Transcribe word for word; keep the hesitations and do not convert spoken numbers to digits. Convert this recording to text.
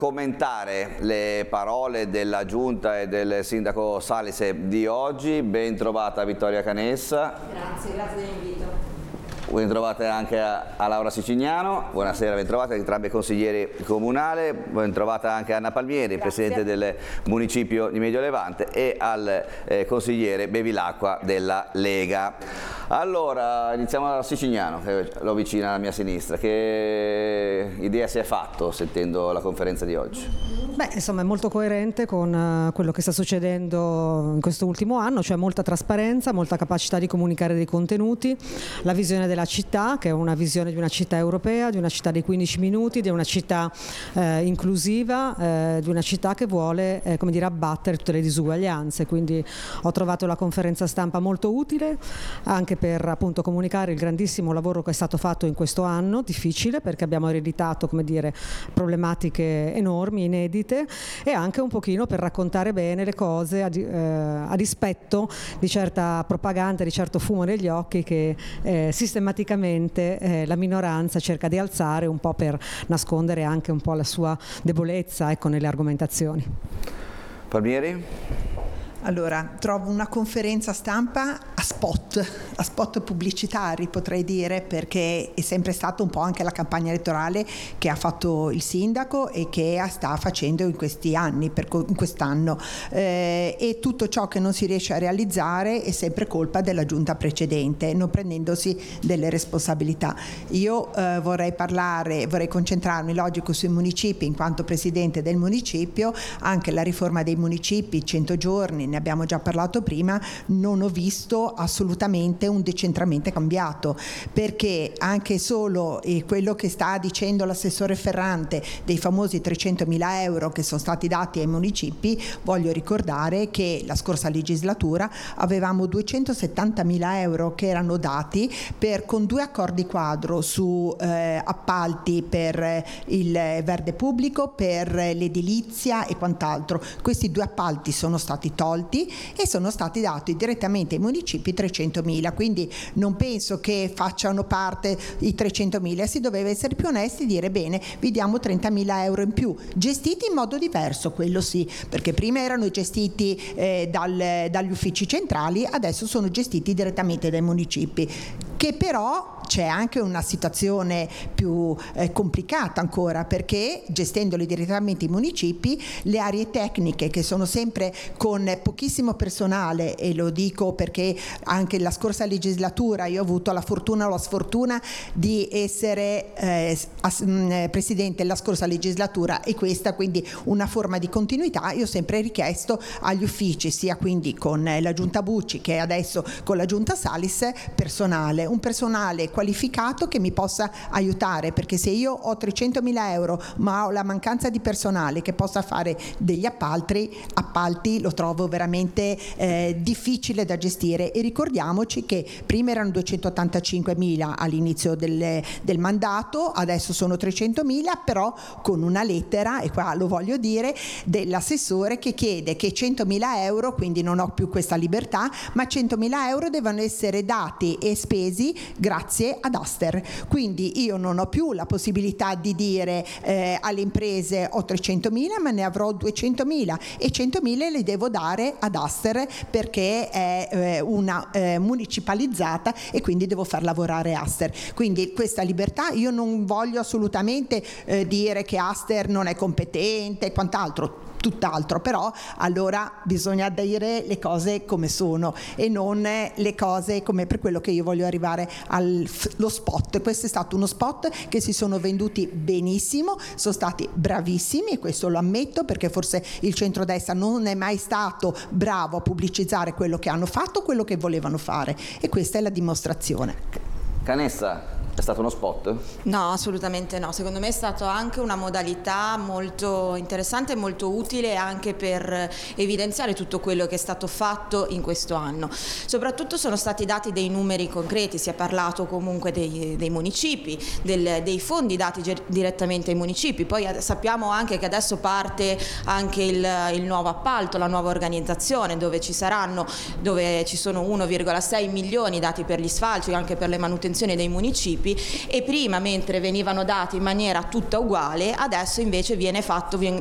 Commentare le parole della giunta e del sindaco Salis di oggi. Ben trovata Vittoria Canessa. Grazie, grazie dell'invito. Ben trovate anche a, a Laura Sicignano. Buonasera, ben trovate entrambi i consiglieri comunali. Ben trovata anche a Anna Palmieri, Grazie. presidente del municipio di Medio Levante, e al eh, consigliere Bevilacqua della Lega. Allora, iniziamo da Sicignano, che l'ho vicina alla mia sinistra. Che idea si è fatto sentendo la conferenza di oggi? Beh, insomma, è molto coerente con uh, quello che sta succedendo in questo ultimo anno, cioè molta trasparenza, molta capacità di comunicare dei contenuti, la visione della città, che è una visione di una città europea, di una città dei quindici minuti, di una città eh, inclusiva, eh, di una città che vuole eh, come dire, abbattere tutte le disuguaglianze. Quindi ho trovato la conferenza stampa molto utile, anche per appunto comunicare il grandissimo lavoro che è stato fatto in questo anno, difficile, perché abbiamo ereditato, come dire, problematiche enormi, inedite, e anche un pochino per raccontare bene le cose a, di, eh, a dispetto di certa propaganda, di certo fumo negli occhi che eh, sistematicamente eh, la minoranza cerca di alzare, un po' per nascondere anche un po' la sua debolezza, ecco, nelle argomentazioni. Palmieri? Allora, trovo una conferenza stampa a spot, a spot pubblicitari potrei dire, perché è sempre stata un po' anche la campagna elettorale che ha fatto il sindaco e che sta facendo in questi anni, per, in quest'anno, eh, e tutto ciò che non si riesce a realizzare è sempre colpa della giunta precedente, non prendendosi delle responsabilità. Io eh, vorrei parlare, vorrei concentrarmi, logico, sui municipi in quanto presidente del municipio. Anche la riforma dei municipi, cento giorni, ne abbiamo già parlato prima, non ho visto assolutamente un decentramento cambiato, perché anche solo eh, quello che sta dicendo l'assessore Ferrante dei famosi trecentomila euro che sono stati dati ai municipi, voglio ricordare che la scorsa legislatura avevamo duecentosettantamila euro che erano dati per, con due accordi quadro su eh, appalti per il verde pubblico, per l'edilizia e quant'altro. Questi due appalti sono stati tolti e sono stati dati direttamente ai municipi trecentomila, quindi non penso che facciano parte i trecentomila, si doveva essere più onesti e dire bene, vi diamo trentamila euro in più, gestiti in modo diverso, quello sì, perché prima erano gestiti eh, dal, dagli uffici centrali, adesso sono gestiti direttamente dai municipi, che però c'è anche una situazione più eh, complicata ancora, perché gestendoli direttamente i municipi, le aree tecniche che sono sempre con pochissimo personale, e lo dico perché anche la scorsa legislatura io ho avuto la fortuna o la sfortuna di essere eh, as, mh, presidente la scorsa legislatura e questa, quindi una forma di continuità. Io ho sempre richiesto agli uffici, sia quindi con la giunta Bucci che adesso con la giunta Salis, personale, un personale qualificato che mi possa aiutare, perché se io ho trecentomila euro ma ho la mancanza di personale che possa fare degli appalti, appalti lo trovo veramente eh, difficile da gestire. E ricordiamoci che prima erano duecentottantacinquemila all'inizio del, del mandato, adesso sono trecentomila, però con una lettera, e qua lo voglio dire, dell'assessore che chiede che centomila euro, quindi non ho più questa libertà, ma centomila euro devono essere dati e spesi grazie ad Aster. Quindi io non ho più la possibilità di dire eh, alle imprese ho trecentomila ma ne avrò duecentomila, e centomila le devo dare ad Aster perché è eh, una eh, municipalizzata e quindi devo far lavorare Aster. Quindi questa libertà, io non voglio assolutamente eh, dire che Aster non è competente e quant'altro, tutt'altro, però allora bisogna dire le cose come sono e non le cose come per quello che io voglio arrivare allo spot. Questo è stato uno spot che si sono venduti benissimo, sono stati bravissimi, e questo lo ammetto, perché forse il centrodestra non è mai stato bravo a pubblicizzare quello che hanno fatto, quello che volevano fare, e questa è la dimostrazione. Canessa, è stato uno spot? No, assolutamente no. Secondo me è stata anche una modalità molto interessante e molto utile anche per evidenziare tutto quello che è stato fatto in questo anno. Soprattutto sono stati dati dei numeri concreti, si è parlato comunque dei, dei municipi, del, dei fondi dati ger- direttamente ai municipi. Poi sappiamo anche che adesso parte anche il, il nuovo appalto, la nuova organizzazione, dove ci saranno, dove ci sono uno virgola sei milioni dati per gli sfalci, anche per le manutenzioni dei municipi. municipi, e prima mentre venivano dati in maniera tutta uguale, adesso invece viene fatto,